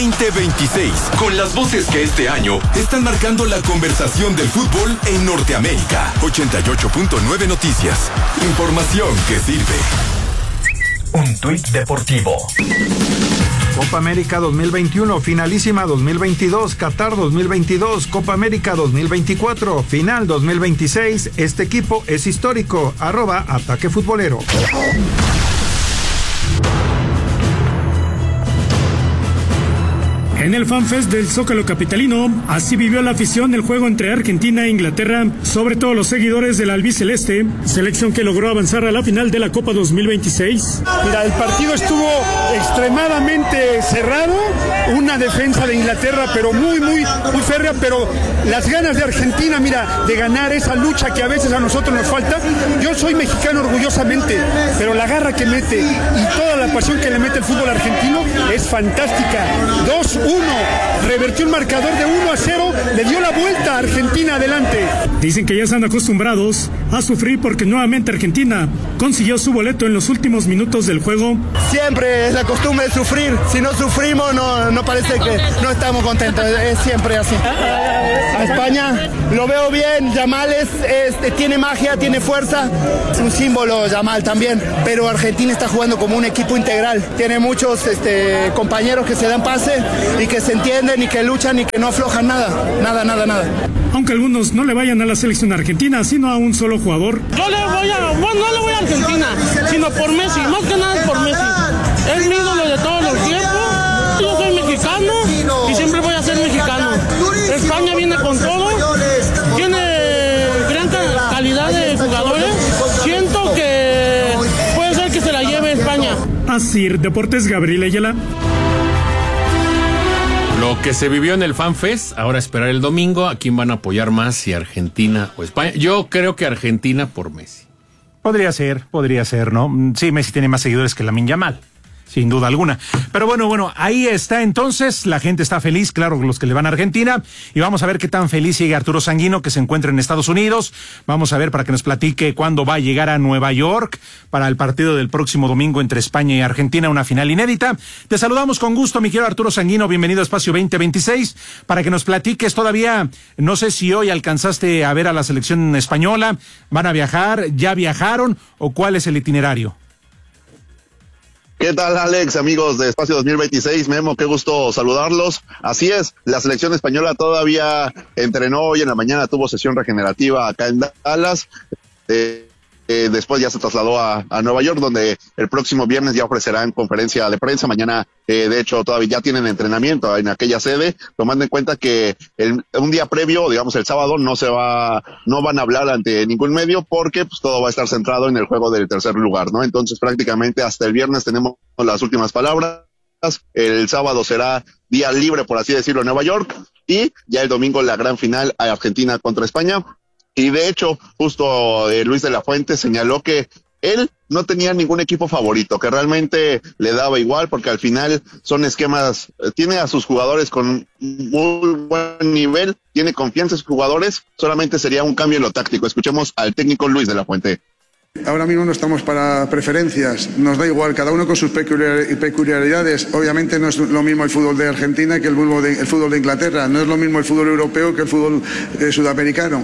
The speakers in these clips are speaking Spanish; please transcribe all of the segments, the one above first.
2026, con las voces que este año están marcando la conversación del fútbol en Norteamérica. 88.9 Noticias. Información que sirve. Un tuit deportivo. Copa América 2021, finalísima 2022, Qatar 2022, Copa América 2024, final 2026. Este equipo es histórico. @Ataque Futbolero. En el FanFest del Zócalo capitalino, así vivió la afición el juego entre Argentina e Inglaterra, sobre todo los seguidores del albiceleste, selección que logró avanzar a la final de la Copa 2026. Mira, el partido estuvo extremadamente cerrado, una defensa de Inglaterra, pero muy férrea, pero las ganas de Argentina, mira, de ganar esa lucha que a veces a nosotros nos falta. Yo soy mexicano orgullosamente, pero la garra que mete y toda la pasión que le mete el fútbol argentino es fantástica. 2-1, revertió el marcador de 1-0, le dio la vuelta a Argentina adelante. Dicen que ya están acostumbrados a sufrir porque nuevamente Argentina consiguió su boleto en los últimos minutos del juego. Siempre es la costumbre de sufrir, si no sufrimos no parece que no estamos contentos, es siempre así. A España lo veo bien, Yamal tiene magia, tiene fuerza, es un símbolo Yamal también, pero Argentina está jugando como un equipo integral, tiene muchos compañeros que se dan pase y que se entienden y que luchan y que no aflojan nada. Aunque algunos no le vayan a la selección argentina, sino a un solo jugador. No le voy a Argentina, sino por Messi, más que nada por Messi. Es mi ídolo de todos los tiempos. Yo soy mexicano y siempre voy a ser mexicano. España viene con todo, tiene gran calidad de jugadores. Siento que puede ser que se la lleve España. Asir Deportes, Gabriel Ayala. Lo que se vivió en el FanFest, ahora esperar el domingo, ¿a quién van a apoyar más, si Argentina o España? Yo creo que Argentina por Messi. Podría ser, ¿no? Sí, Messi tiene más seguidores que Lamine Yamal, sin duda alguna. Pero bueno, ahí está entonces, la gente está feliz, claro, los que le van a Argentina, y vamos a ver qué tan feliz sigue Arturo Sanguino, que se encuentra en Estados Unidos. Vamos a ver para que nos platique cuándo va a llegar a Nueva York para el partido del próximo domingo entre España y Argentina, una final inédita. Te saludamos con gusto, mi querido Arturo Sanguino, bienvenido a Espacio 2026, para que nos platiques todavía, no sé si hoy alcanzaste a ver a la selección española, van a viajar, ya viajaron, o cuál es el itinerario. ¿Qué tal, Alex, amigos de Espacio 2026? Memo, qué gusto saludarlos. Así es, la selección española todavía entrenó hoy en la mañana, tuvo sesión regenerativa acá en Dallas. Después ya se trasladó a Nueva York, donde el próximo viernes ya ofrecerán conferencia de prensa. Mañana, de hecho, todavía ya tienen entrenamiento en aquella sede, tomando en cuenta que un día previo, digamos el sábado, no van a hablar ante ningún medio, porque pues todo va a estar centrado en el juego del tercer lugar, ¿no? Entonces prácticamente hasta el viernes tenemos las últimas palabras. El sábado será día libre, por así decirlo, en Nueva York, y ya el domingo la gran final a Argentina contra España. Y de hecho, justo Luis de la Fuente señaló que él no tenía ningún equipo favorito, que realmente le daba igual, porque al final son esquemas, tiene a sus jugadores con muy buen nivel, tiene confianza en sus jugadores, solamente sería un cambio en lo táctico. Escuchemos al técnico Luis de la Fuente. Ahora mismo no estamos para preferencias, nos da igual, cada uno con sus peculiaridades. Obviamente no es lo mismo el fútbol de Argentina que el fútbol de Inglaterra, no es lo mismo el fútbol europeo que el fútbol sudamericano.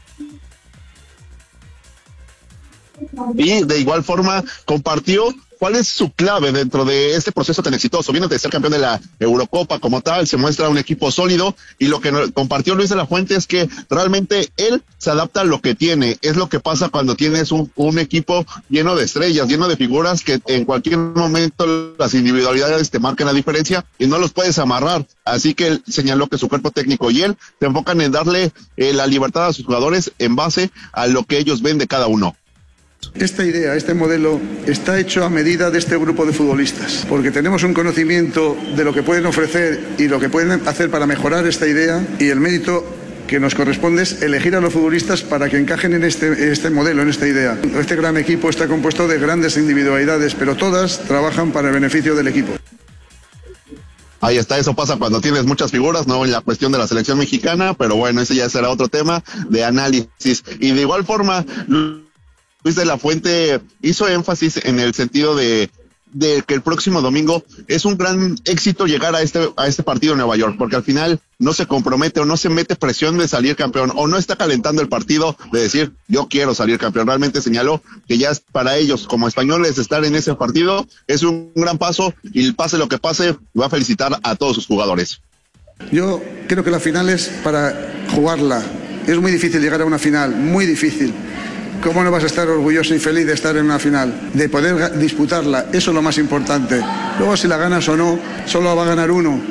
Y de igual forma compartió cuál es su clave dentro de este proceso tan exitoso. Viene de ser campeón de la Eurocopa como tal, se muestra un equipo sólido, y lo que compartió Luis de la Fuente es que realmente él se adapta a lo que tiene. Es lo que pasa cuando tienes un equipo lleno de estrellas, lleno de figuras, que en cualquier momento las individualidades te marcan la diferencia y no los puedes amarrar. Así que él señaló que su cuerpo técnico y él se enfocan en darle la libertad a sus jugadores en base a lo que ellos ven de cada uno. Esta idea, este modelo, está hecho a medida de este grupo de futbolistas, porque tenemos un conocimiento de lo que pueden ofrecer y lo que pueden hacer para mejorar esta idea, y el mérito que nos corresponde es elegir a los futbolistas para que encajen en este modelo, en esta idea. Este gran equipo está compuesto de grandes individualidades, pero todas trabajan para el beneficio del equipo. Ahí está, eso pasa cuando tienes muchas figuras, no en la cuestión de la selección mexicana, pero bueno, ese ya será otro tema de análisis. Y de igual forma, Luis de la Fuente hizo énfasis en el sentido de de que el próximo domingo es un gran éxito llegar a este partido en Nueva York, porque al final no se compromete o no se mete presión de salir campeón, o no está calentando el partido de decir yo quiero salir campeón. Realmente señaló que ya es para ellos como españoles estar en ese partido es un gran paso, y pase lo que pase va a felicitar a todos sus jugadores. Yo creo que la final es para jugarla. Es muy difícil llegar a una final, muy difícil. ¿Cómo no vas a estar orgulloso y feliz de estar en una final? De poder disputarla, eso es lo más importante. Luego si la ganas o no, solo va a ganar uno.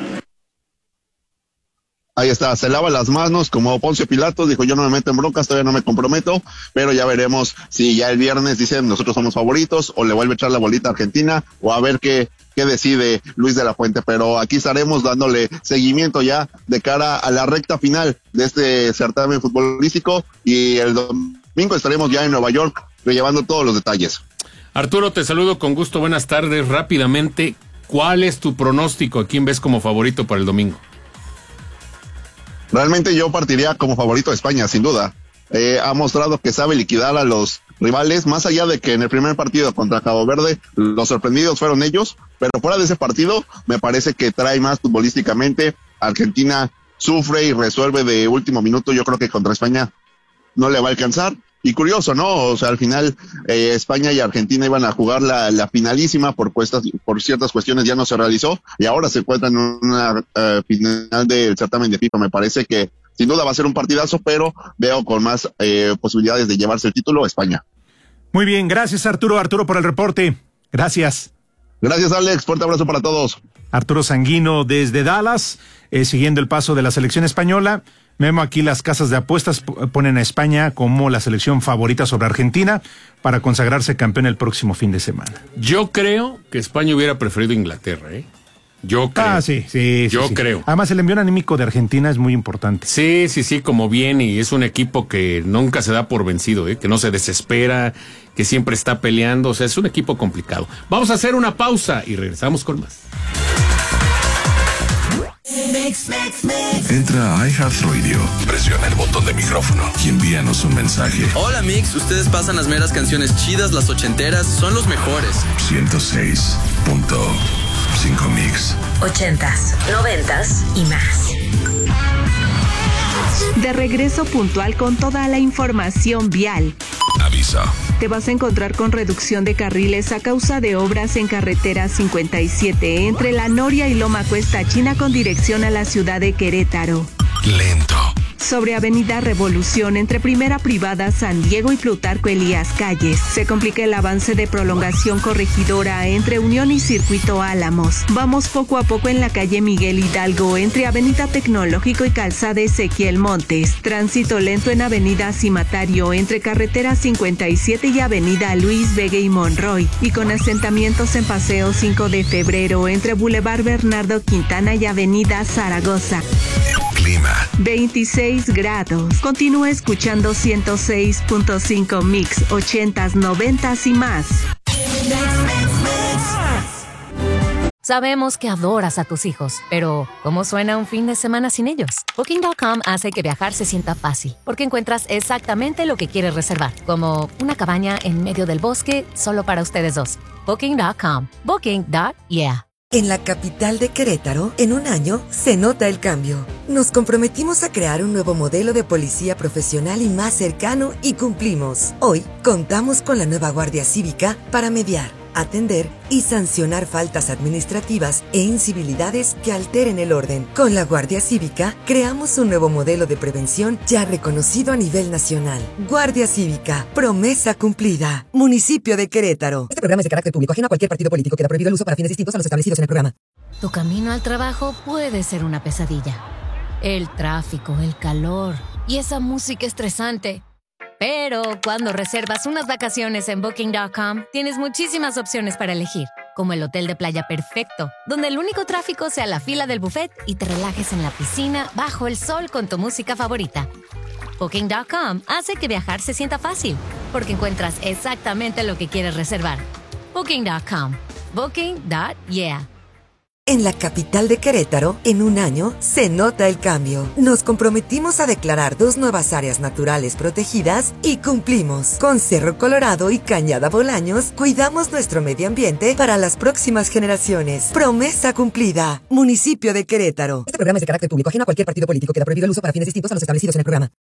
Ahí está, se lava las manos como Poncio Pilatos, dijo yo no me meto en broncas, todavía no me comprometo, pero ya veremos si ya el viernes dicen nosotros somos favoritos, o le vuelve a echar la bolita a Argentina, o a ver qué decide Luis de la Fuente. Pero aquí estaremos dándole seguimiento ya de cara a la recta final de este certamen futbolístico, y el domingo estaremos ya en Nueva York llevando todos los detalles. Arturo, te saludo con gusto, buenas tardes. Rápidamente, ¿cuál es tu pronóstico? ¿A quién ves como favorito para el domingo? Realmente yo partiría como favorito a España, sin duda. Ha mostrado que sabe liquidar a los rivales, más allá de que en el primer partido contra Cabo Verde los sorprendidos fueron ellos, pero fuera de ese partido me parece que trae más futbolísticamente. Argentina sufre y resuelve de último minuto, yo creo que contra España no le va a alcanzar. Y curioso, ¿no? O sea, al final España y Argentina iban a jugar la finalísima, por ciertas cuestiones ya no se realizó, y ahora se encuentran en una final del certamen de FIFA. Me parece que sin duda va a ser un partidazo, pero veo con más posibilidades de llevarse el título España. Muy bien, gracias Arturo por el reporte. Gracias. Gracias, Alex, fuerte abrazo para todos. Arturo Sanguino desde Dallas, siguiendo el paso de la selección española. Memo, aquí las casas de apuestas ponen a España como la selección favorita sobre Argentina para consagrarse campeón el próximo fin de semana. Yo creo que España hubiera preferido Inglaterra, ¿eh? Yo creo. Sí. Creo. Además, el envío anímico de Argentina es muy importante. Sí, como bien, y es un equipo que nunca se da por vencido, que no se desespera, que siempre está peleando, o sea, es un equipo complicado. Vamos a hacer una pausa y regresamos con más. Entra a iHeartRadio, presiona el botón de micrófono y envíanos un mensaje. Hola Mix, ustedes pasan las meras canciones chidas, las ochenteras, son los mejores. 106.5 Mix. 80s, 90s y más. De regreso puntual con toda la información vial. Aviso. Te vas a encontrar con reducción de carriles a causa de obras en carretera 57 entre La Noria y Loma Cuesta China con dirección a la ciudad de Querétaro. Lento. Sobre Avenida Revolución entre Primera Privada San Diego y Plutarco Elías Calles. Se complica el avance de prolongación corregidora entre Unión y Circuito Álamos. Vamos poco a poco en la calle Miguel Hidalgo entre Avenida Tecnológico y Calzada Ezequiel Montes. Tránsito lento en Avenida Cimatario entre Carretera 57 y Avenida Luis Vega y Monroy. Y con asentamientos en Paseo 5 de Febrero entre Boulevard Bernardo Quintana y Avenida Zaragoza. Clima. 26 grados. Continúa escuchando 106.5 Mix, 80s, 90s y más. Sabemos que adoras a tus hijos, pero ¿cómo suena un fin de semana sin ellos? Booking.com hace que viajar se sienta fácil, porque encuentras exactamente lo que quieres reservar, como una cabaña en medio del bosque solo para ustedes dos. Booking.com. Booking.yeah. En la capital de Querétaro, en un año, se nota el cambio. Nos comprometimos a crear un nuevo modelo de policía profesional y más cercano y cumplimos. Hoy, contamos con la nueva Guardia Cívica para mediar, atender y sancionar faltas administrativas e incivilidades que alteren el orden. Con la Guardia Cívica, creamos un nuevo modelo de prevención ya reconocido a nivel nacional. Guardia Cívica, promesa cumplida. Municipio de Querétaro. Este programa es de carácter público, ajeno a cualquier partido político. Queda prohibido el uso para fines distintos a los establecidos en el programa. Tu camino al trabajo puede ser una pesadilla. El tráfico, el calor y esa música estresante. Pero cuando reservas unas vacaciones en Booking.com, tienes muchísimas opciones para elegir, como el hotel de playa perfecto, donde el único tráfico sea la fila del buffet y te relajes en la piscina bajo el sol con tu música favorita. Booking.com hace que viajar se sienta fácil, porque encuentras exactamente lo que quieres reservar. Booking.com. Booking.yeah. En la capital de Querétaro, en un año, se nota el cambio. Nos comprometimos a declarar 2 nuevas áreas naturales protegidas y cumplimos. Con Cerro Colorado y Cañada Bolaños, cuidamos nuestro medio ambiente para las próximas generaciones. Promesa cumplida. Municipio de Querétaro. Este programa es de carácter público, ajeno a cualquier partido político. Queda prohibido el uso para fines distintos a los establecidos en el programa.